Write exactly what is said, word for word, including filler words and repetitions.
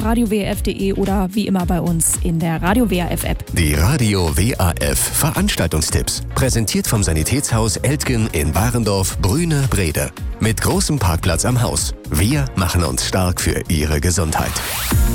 radio w a f punkt de oder wie immer bei uns in der Radio W A F-App. Die Radio W A F Veranstaltungstipps. Präsentiert vom Sanitätshaus Eltgen in Warendorf, Brüne, Brede. Mit großem Parkplatz am Haus. Wir machen uns stark für Ihre Gesundheit.